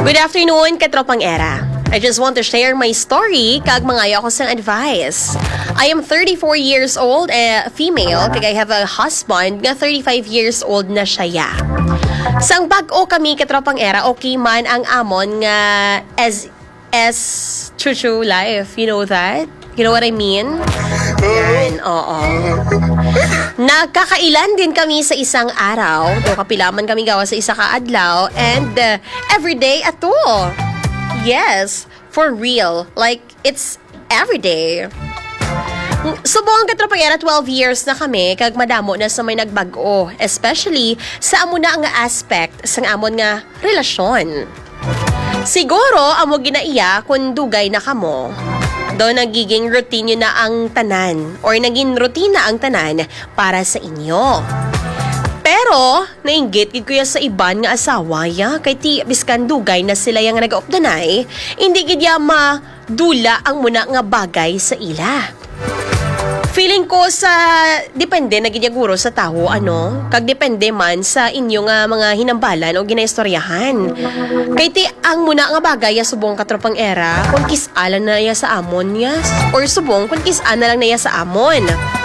Good afternoon, katropang era. I just want to share my story kag mangayo ako sang advice. I am 34 years old, female, kag I have a husband nga 35 years old na siya. Sang bag-o kami katropang era, okay man ang amon nga as true life. You know that? You know what I mean? Yan, oo. Nagkakailan din kami sa isang araw. Do kapilaman kami gawa sa isa ka adlaw. And everyday ato. Yes, for real. Like, it's everyday. Subong katropang era, 12 years na kami, kag madamo na sa may nagbago. Especially sa amo na nga aspect sa amon nga relasyon. Siguro, amo ginaiya kung dugay na kamo. Do nagiging routine na ang tanan or naging rutina ang tanan para sa inyo. Pero, nainggit gid kuya sa iban nga asawa ya, kay ti biskan dugay na sila yang nagaopdanay, hindi gid ya madula ang muna nga bagay sa ila. Feeling ko sa depende na gid guro sa tao kag depende man sa inyo nga mga hinambalan o ginaistoryahan. Kay ti ang muna nga bagay subong katropang era kung kisalan na ya sa amon ya or subong kung kisan na lang na ya sa amon.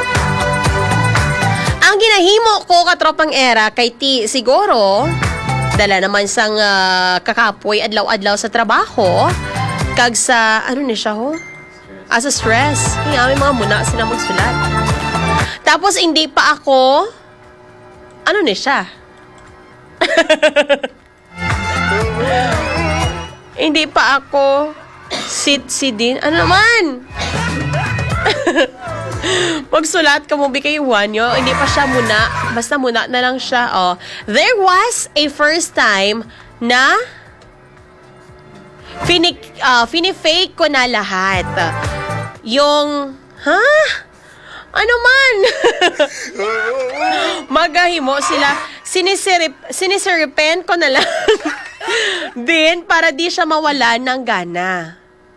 Ang ginahimo ko katropang era kay ti siguro dala naman sang kakapoy adlaw-adlaw sa trabaho kag sa ni siya ho? As a stress. Kaya may mga muna sila magsulat. Tapos, hindi pa ako... ni siya? Hindi pa ako... si din. Ano naman? Magsulat ka mo, bigay wanyo. Hindi pa siya muna. Basta muna na lang siya. Oh. There was a first time na... Fini-fake ko na lahat. Yung, ano man? Magahimo sila. Sinisiripen ko na lang. Din, para di siya mawalan ng gana.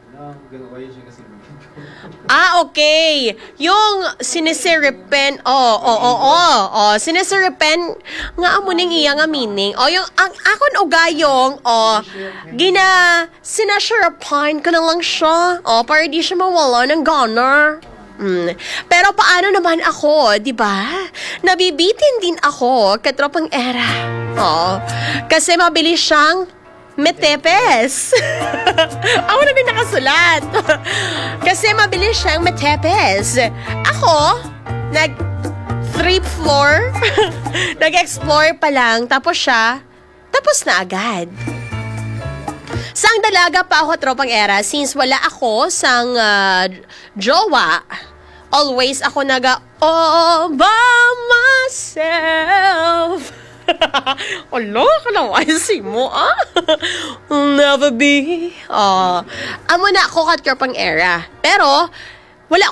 Okay. Yung sinisiripen, sinisiripen, nga amo ning iya nga meaning. Yung, ang akon o gayong, sinasiripan ko na lang siya. Para di siya mawala ng gana. Pero paano naman ako, di ba? Nabibitin din ako, katropang era. Kasi mabilis siyang metepes. Ako na din nakasulat. Kasi mabilis siyang metepes. Ako, thrift floor. Nag-explore pa lang. Tapos na agad. Sang dalaga pa ako tropang era, since wala ako sang jowa, always ako all by myself. Olo, kalawaysi mo, Will never be. Amo na ako katropang era. Pero, wala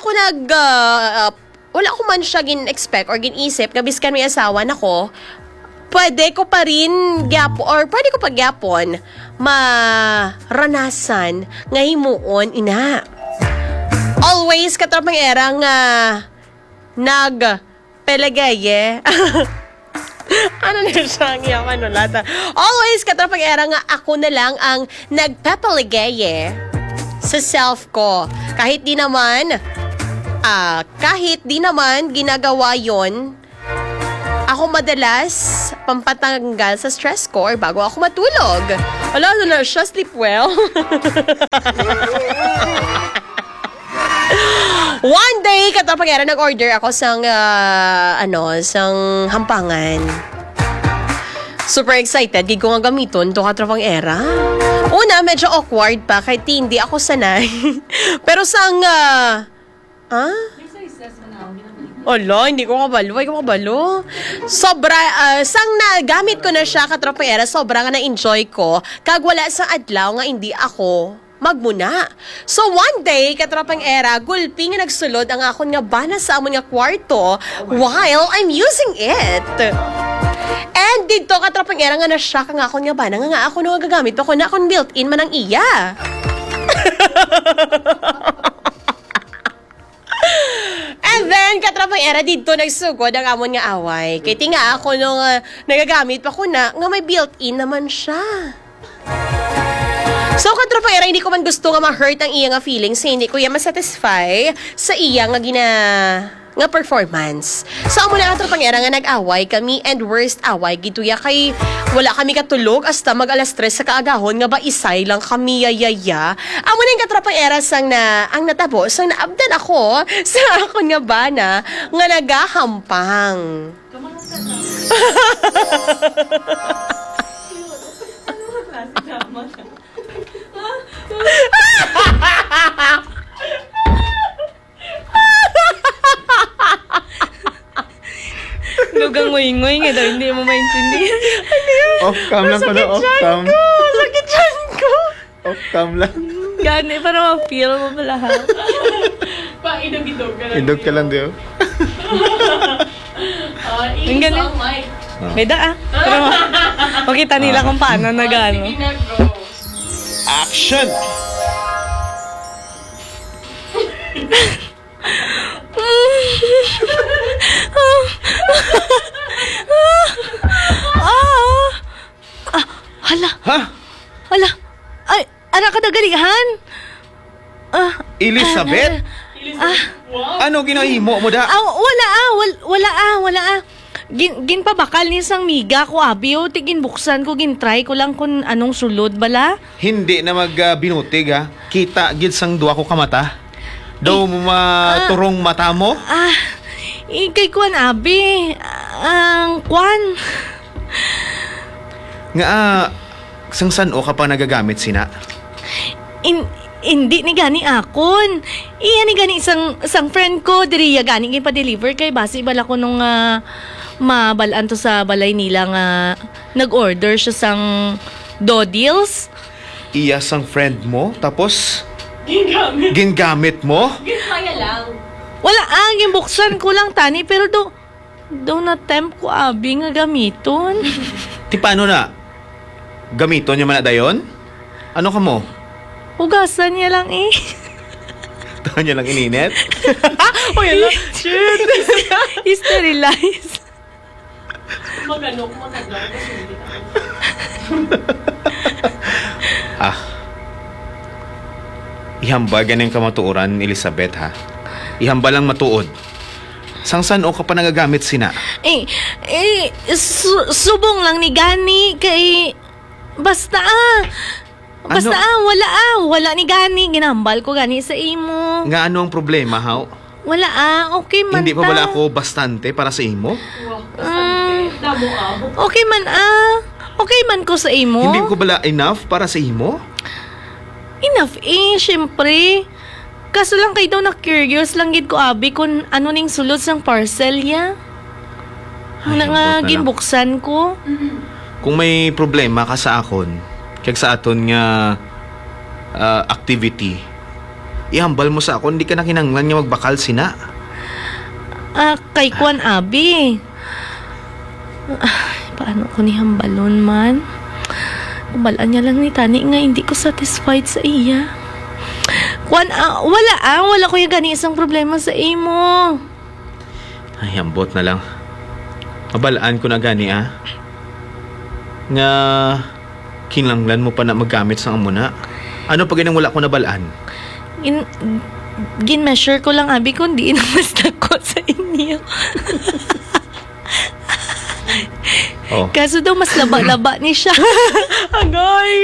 ko man siya gin-expect or gin-isip, gabiskan may asawa na ko, pwede ko pa rin pwede ko pagyapon maranasan nga himuon ina. Always katropang era nga nagpelagaye. Ano na siya ang yaman lata? Always katropang era nga ako na lang ang nagpepelagaye sa self ko. Kahit di naman ginagawa yon, ako madalas pampatanggal sa stress ko or bago ako matulog. Wala na siya, sleep well. One day, katapang era, nag-order ako sang hampangan. Super excited. Gig ko nga gamiton to katapang era. Una, medyo awkward pa kahit hindi ako sanay. Pero sang hindi ko kabalo. Sobra, sang nagamit ko na siya katropang era, sobra nga na-enjoy ko. Kag wala sa adlaw nga hindi ako magmuna. So one day, katropang era, gulpi nga nagsulod ang akon nga bana sa amon nga kwarto while I'm using it. And dito, katropang era nga na siya kang akon nga bana nga ako nung gagamit ako na akong built-in man ang iya. And then, katropang era, dito nagsugod ang amon nga away. Kaya tinga ako nung nagagamit pa ko na, nga may built-in naman siya. So, katropa era, hindi ko man gusto nga ma-hurt ang iya nga feelings, hindi ko yan masatisfy sa iya nga performance. So, amo na katropang era nga nag-away kami and worst away gituya kay wala kami katulog hasta mag alas 3 sa kaagahon nga ba isay lang kami yayaya. Amo na yung katropang era sang ang natabo sang naabdan ako sa akon nga bana nga nagahampang. Lugang ngoy-ngoy nga daw, hindi mo maintindihan. Off-cam lang ko na, off-cam. Sakit dyan ko. Off-cam lang. Gani, para ma-feel mo pa lahat. Idog ka lang. Idog ka lang, Dio. Ang galing. May daa. Pero makita nila kung paano nag-ano. Sige na, go. Action! Hala, Ha? hala. Ay, anak ka nagalihan. Elizabeth? Ano ginahimo mo da? Wala. Ginpabakal ni sang miga ko abi o tigin buksan ko gintry ko lang kung anong sulod bala. Hindi na magbinutig ha. Kita gid sang duwa ko kamata. Daw mo maturong mata mo? Kay Kwan abi. Ang Kwan. Nga sang san o ka pa nagagamit sina? Hindi ni gani akon. Iya ni gani isang friend ko diriya gani pa-deliver kay base bala ko nung mabalaan to sa balay nila nga nag-order siya sang dodils. Iya sang friend mo tapos Gingamit. gingamit mo? Kaya lang. Wala gimbuksan ko lang tani pero do na temp ko abi nga gamiton. Ti paano na? Gamiton niya man na dayon? Ano ka mo? Hugasan niya lang eh. Tahan niya lang ininit? O yan lang. Shit. Sterilize. Magano. Ihamba ganing kamatuoran, Elizabeth ha? Ihamba lang matuod. Sang-san o ka pa nagagamit sina? Subong lang ni gani kay basta wala ni gani ginambal ko gani sa imo. Nga ano ang problema, haw? Wala okay man Hindi pa ta. wala ako bastante para sa imo? Damo Okay man okay man ko sa imo. Hindi ko bala enough para sa imo? Enough syempre. Kaso lang kay daw na curious lang gid ko abi kung ano ning sulod sang parcel ya. Ay, Na nga ambot na lang. ginbuksan ko. Kung may problema ka sa akon, kaya sa aton nga activity, ihambal mo sa akon, hindi ka na kinanglan nga magbakal sina. Kay Kwan abi. Paano ko ni hambalon man? Umalaan niya lang ni Tani nga hindi ko satisfied sa iya. Kwan, wala ko yung gani isang problema sa imo. Ay, ambot na lang. Mabalaan ko na gani nga kinanglan mo pa na maggamit sa amuna. Ano pag inang wala ko nabalaan? Gin-measure ko lang abi kung di na mas dako sa inyo. Oh. Kaso daw mas laba-laba ni siya. Agay.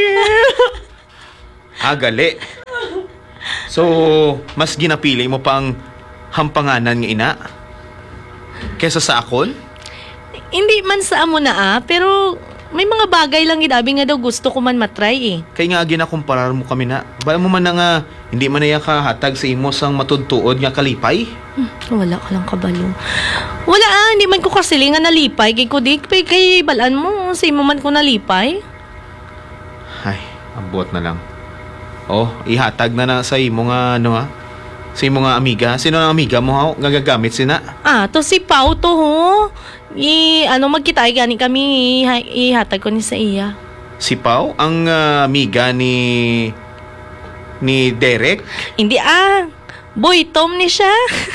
Gali. So, mas ginapili mo pang hampanganan nga ina? Kesa sa akon? Hindi man sa amo na pero may mga bagay lang gidabi nga daw gusto ko man matry eh. Kaya nga ginakumparar mo kami na. Bala mo man na nga, hindi man na yan kahatag sa imo sang matudtuod nga kalipay. Wala ka lang kabalo. Wala hindi man ko kasilingan nalipay. Kay ko di, kay balaan mo, sa imo man ko nalipay. Ay, ambot na lang. Oh, ihatag na sa imo nga, sa imo nga amiga. Sino ang amiga mo, ha? Gagagamit sina? To si Pau to ho. Magkita gani kami, ihatag ko ni sa iya. Si Pau, ang amiga ni Derek? Hindi boy Tom ni siya.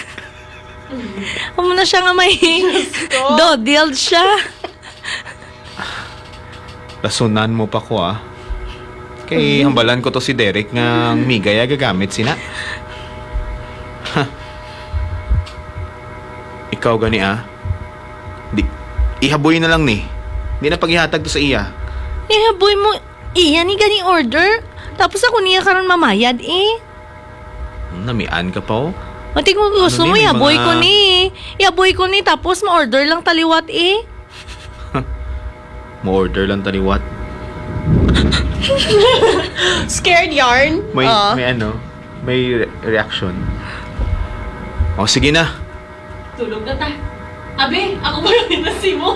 Amo na siya nga may dodiled siya. Lasunan mo pa ko, Kay hambalan ko to si Derek nga migay gagamit sina. Ha. Ikaw gani Di, ihaboy na lang ni. Di na paghihatag to sa iya. Boy mo, iya ni gani order. Tapos ako niya karon mamayad Namian ka pa Mati kung gusto mo, Ano ni, may yaboy mga- ko ni. Yaboy ko ni, tapos ma-order lang taliwat Mo-order lang taliwat. Scared yarn? May may reaction. O sige na. Tulog na ta. Abe, ako ba yung inasi mo?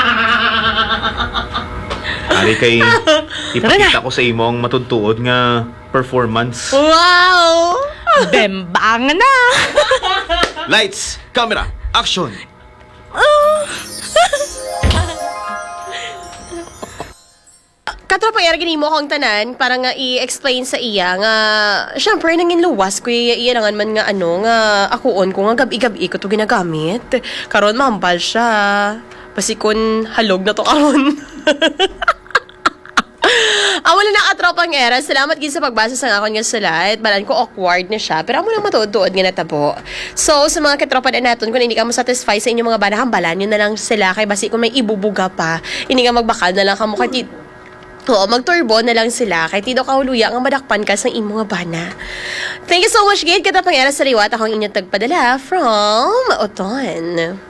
Ari kay ipakita ko sa imo ang matutuod nga performance. Wow! Bembang na! Lights, camera, action. Katropa, gani mo akong tanan para nga i-explain sa iya nga syempre nangin luwas ko iya nangan man nga nga akuon ko nga gabi-gabi ko to ginagamit. Karon mahambal siya. Pasikon halog na to karon. Wala na katropang era. Salamat gid sa pagbasa sa akon nga sulat. Balan ko awkward na siya. Pero amo lang matuod-tuod nga natabo. So, sa mga katropa na naton, kung hindi ka mo satisfy sa inyong mga banahang balan, yun na lang sila. Kay basi kung may ibubuga pa, hindi ka magbakal na lang kamo kay Oo, magturbo na lang sila. Kay tido kahuluya nga madakpan ka sa imong nga bana. Thank you so much, Gid. Katapang era sa liwat. Ako ang inyong tagpadala from Oton.